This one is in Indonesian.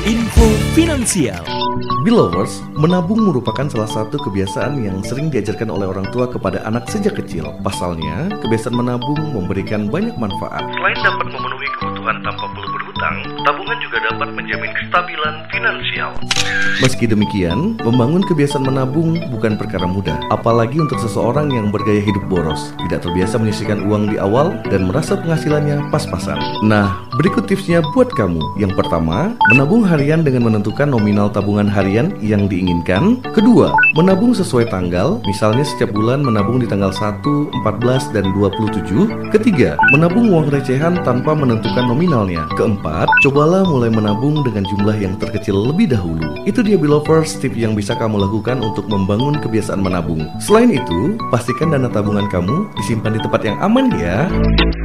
Info Finansial. Belovers, menabung merupakan salah satu kebiasaan yang sering diajarkan oleh orang tua kepada anak sejak kecil. Pasalnya, kebiasaan menabung memberikan banyak manfaat. Selain dapat memenuhi kebutuhan tanpa perlu berhutang, tabungan juga dapat menjamin kestabilan finansial. Meski demikian, membangun kebiasaan menabung bukan perkara mudah, apalagi untuk seseorang yang bergaya hidup boros, tidak terbiasa menyisihkan uang di awal dan merasa penghasilannya pas-pasan. Nah, berikut tipsnya buat kamu. Yang pertama, menabung harian dengan menentukan nominal tabungan harian yang diinginkan. Kedua, menabung sesuai tanggal, misalnya setiap bulan menabung di tanggal 1, 14, dan 27. Ketiga, menabung uang recehan tanpa menentukan nominalnya. Keempat, cobalah mulai menabung dengan jumlah yang terkecil lebih dahulu. Itu dia Belovers, tip yang bisa kamu lakukan untuk membangun kebiasaan menabung. Selain itu, pastikan dana tabungan kamu disimpan di tempat yang aman ya.